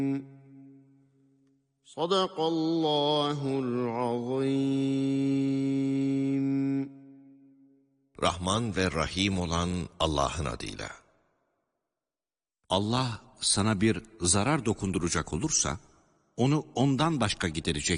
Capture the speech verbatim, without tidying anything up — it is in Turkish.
Sadakallahul azim. Rahman ve Rahim olan Allah'ın adıyla. Allah sana bir zarar dokunduracak olursa, onu ondan başka giderecek